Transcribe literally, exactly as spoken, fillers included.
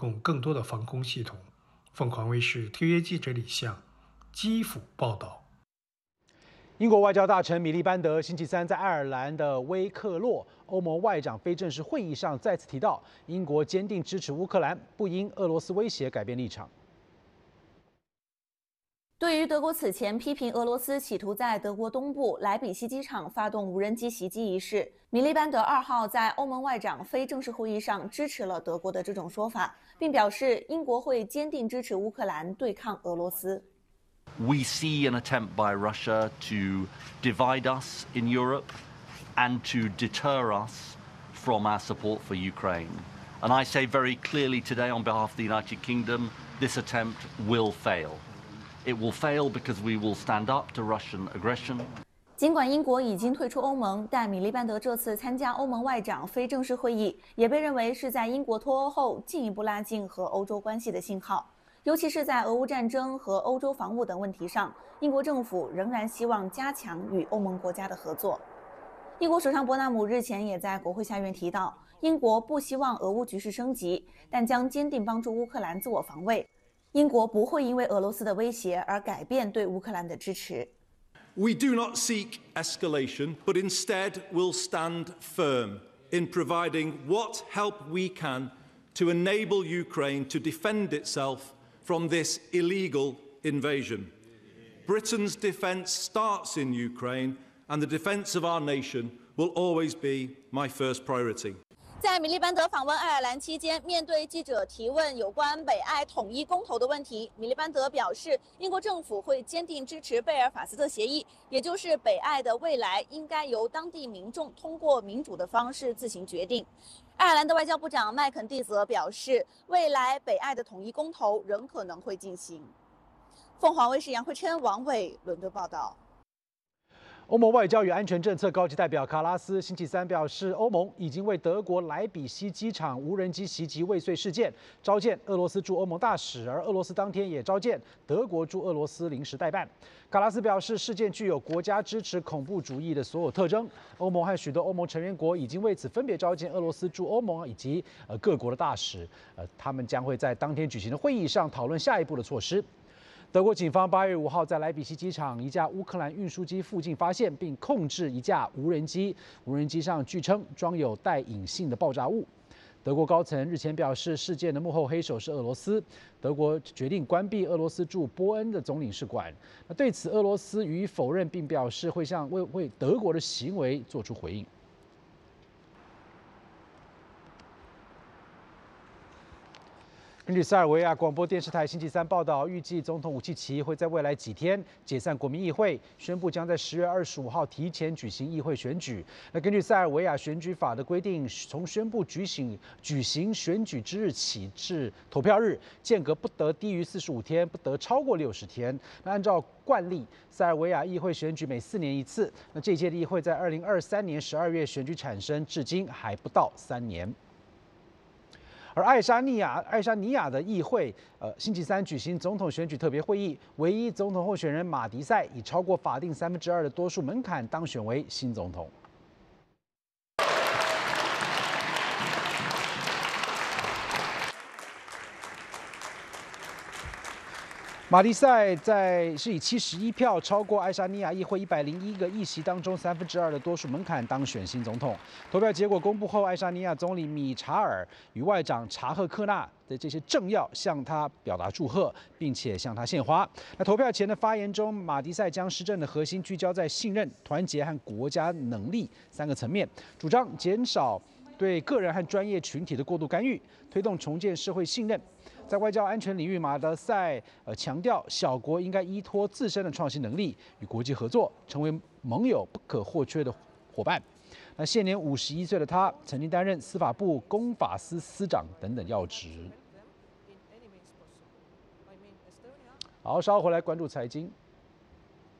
供更多的防空系统。凤凰卫视特约记者李相，基辅报道。 英国外交大臣米利班德星期三在爱尔兰的威克洛欧盟外长非正式会议上再次提到，英国坚定支持乌克兰，不因俄罗斯威胁改变立场。 对于德国此前批评俄罗斯企图在德国东部莱比锡机场发动无人机袭击一事，米利班德二号在欧盟外长非正式会议上支持了德国的这种说法，并表示英国会坚定支持乌克兰对抗俄罗斯。 We see an attempt by Russia to divide us in Europe and to deter us from our support for Ukraine. And I say very clearly today on behalf of the United Kingdom, this attempt will fail. It will fail because we will stand up to Russian aggression. 尽管英国已经退出欧盟，但米利班德这次参加欧盟外长非正式会议，也被认为是在英国脱欧后进一步拉近和欧洲关系的信号。 尤其是在俄乌战争和欧洲防务等问题上，英国政府仍然希望加强与欧盟国家的合作。英国首相伯纳姆日前也在国会下院提到，英国不希望俄乌局势升级，但将坚定帮助乌克兰自我防卫。英国不会因为俄罗斯的威胁而改变对乌克兰的支持。 We do not seek escalation, but instead will stand firm in providing what help we can to enable Ukraine to defend itself from this illegal invasion. Britain's defence starts in Ukraine, and the defence of our nation will always be my first priority. 在米利班德访问爱尔兰期间，面对记者提问有关北爱统一公投的问题，米利班德表示，英国政府会坚定支持贝尔法斯特协议，也就是北爱的未来应该由当地民众通过民主的方式自行决定。爱尔兰的外交部长麦肯蒂则表示，未来北爱的统一公投仍可能会进行。凤凰卫视杨慧琛、王伟伦敦报道。 欧盟外交与安全政策高级代表卡拉斯星期三表示，欧盟已经为德国莱比锡机场无人机袭击未遂事件召见俄罗斯驻欧盟大使，而俄罗斯当天也召见德国驻俄罗斯临时代办。卡拉斯表示，事件具有国家支持恐怖主义的所有特征。欧盟和许多欧盟成员国已经为此分别召见俄罗斯驻欧盟以及呃各国的大使，呃，他们将会在当天举行的会议上讨论下一步的措施。 德国警方八月五号在莱比锡机场一架乌克兰运输机附近发现并控制一架无人机，无人机上据称装有带引信的爆炸物。德国高层日前表示，事件的幕后黑手是俄罗斯。德国决定关闭俄罗斯驻波恩的总领事馆。那对此，俄罗斯予以否认，并表示会向为为德国的行为做出回应。 根据塞尔维亚广播电视台星期三报道，预计总统武契奇会在未来几天解散国民议会，宣布将在十月二十五号提前举行议会选举。那根据塞尔维亚选举法的规定，从宣布举行举行选举之日起至投票日，间隔不得低于四十五天，不得超过六十天。那按照惯例，塞尔维亚议会选举每四年一次。那这届的议会在二零二三年十二月选举产生，至今还不到三年。 而爱沙尼亚爱沙尼亚的议会，呃，星期三举行总统选举特别会议，唯一总统候选人马迪塞以超过法定三分之二的多数门槛当选为新总统。 马迪塞在是以七十一票超过爱沙尼亚议会一百零一个议席当中三分之二的多数门槛当选新总统。投票结果公布后，爱沙尼亚总理米查尔与外长查赫克纳的这些政要向他表达祝贺，并且向他献花。那投票前的发言中，马迪塞将施政的核心聚焦在信任、团结和国家能力三个层面，主张减少对个人和专业群体的过度干预，推动重建社会信任。 在外交安全领域，马德塞呃强调，小国应该依托自身的创新能力，与国际合作，成为盟友不可或缺的伙伴。那现年五十一岁的他，曾经担任司法部公法司司长等等要职。好，稍后回来关注财经。